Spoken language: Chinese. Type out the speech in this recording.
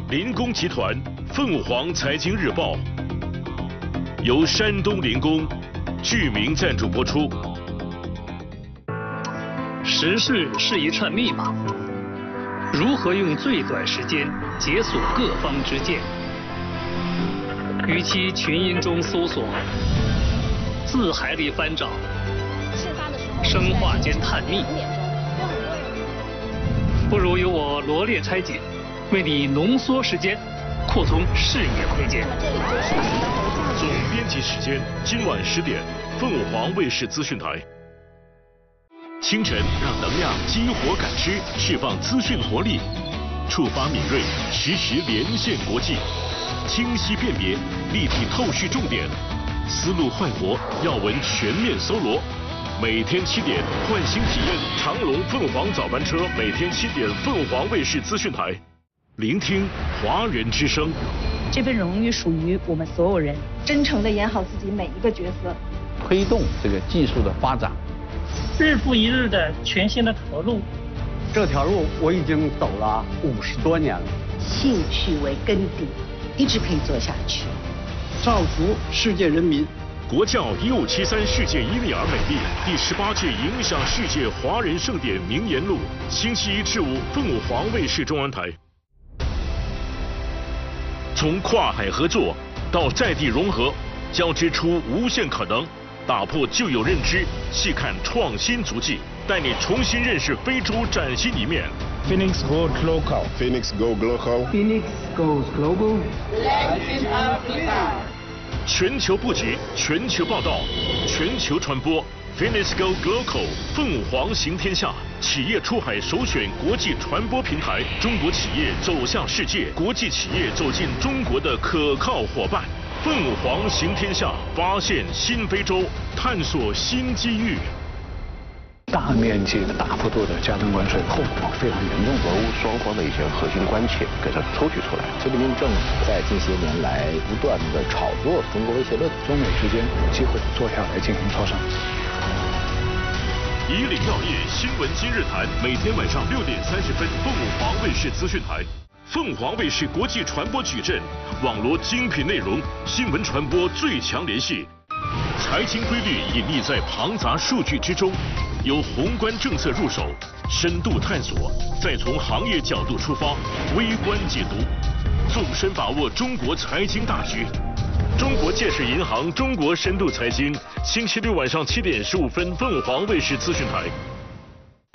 林工集团凤凰财经日报由山东林工巨名赞助播出。 时事是一串密码，如何用最短时间解锁各方之见？与其群音中搜索，字海里翻找，生化间探秘，不如由我罗列拆解，为你浓缩时间，扩充视野空间。 总编辑时间今晚10点，凤凰卫视资讯台。清晨让能量激活感知，释放资讯活力，触发敏锐，实时连线国际，清晰辨别，立体透视重点，思路焕活，要闻全面搜罗。每天7点，换新体验长隆凤凰早班车，每天7点，凤凰卫视资讯台，聆听华人之声。 这份荣誉属于我们所有人， 真诚地演好自己每一个角色， 推动这个技术的发展， 日复一日的全新的投入。 这条路我已经走了50多年了， 兴趣为根底，一直可以做下去。 造福世界人民。 国教1573世界伊利尔美丽第18届影响世界华人盛典名言录，星期1至5，凤凰卫视中文台。从跨海合作到在地融合，交织出无限可能，打破旧有认知，细看创新足迹，带你重新认识非洲崭新一面。 Phoenix Goes Local. Phoenix Goes Global. Phoenix Goes Global. Latin Africa. 全球布局，全球报道，全球传播。Phoenix Goes Global， 凤凰行天下，企业出海首选国际传播平台，中国企业走向世界，国际企业走进中国的可靠伙伴。凤凰行天下，发现新非洲，探索新机遇。 大面积的、大幅度的加征关税，后果非常严重， 俄乌双方的一些核心关切给它抽取出来。 习近平政府在近些年来不断的炒作中国威胁论， 中美之间有机会坐下来进行磋商。 以岭药业新闻今日谈，每天晚上6点30分，凤凰卫视资讯台。凤凰卫视国际传播矩阵，网罗精品内容，新闻传播最强联系。财经规律隐匿在庞杂数据之中，由宏观政策入手，深度探索，再从行业角度出发，微观解读，纵深把握中国财经大局。中国建设银行中国深度财经，星期6晚上7点15分，凤凰卫视资讯台。